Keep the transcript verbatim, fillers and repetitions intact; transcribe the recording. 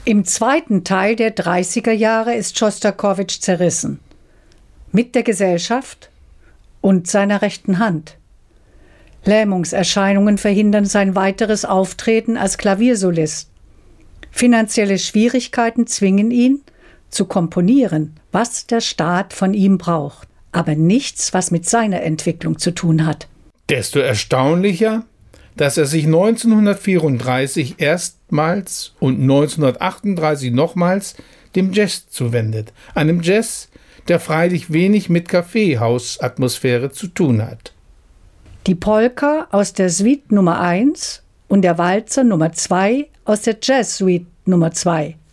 Im zweiten Teil der dreißiger Jahre ist Schostakowitsch zerrissen. Mit der Gesellschaft und seiner rechten Hand. Lähmungserscheinungen verhindern sein weiteres Auftreten als Klaviersolist. Finanzielle Schwierigkeiten zwingen ihn, zu komponieren, was der Staat von ihm braucht, aber nichts, was mit seiner Entwicklung zu tun hat. Desto erstaunlicher, dass er sich neunzehnhundertvierunddreißig erstmals und neunzehnhundertachtunddreißig nochmals dem Jazz zuwendet. Einem Jazz, der freilich wenig mit Kaffeehausatmosphäre zu tun hat. Die Polka aus der Suite Nummer eins und der Walzer Nummer zwei aus der Jazz Suite Nummer zwei.